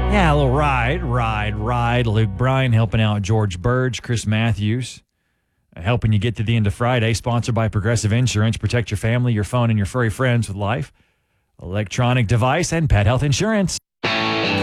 Yeah, a little ride. Luke Bryan helping out George Burge, Chris Matthews, helping you get to the end of Friday. Sponsored by Progressive Insurance. Protect your family, your phone, and your furry friends with life, electronic device, and pet health insurance.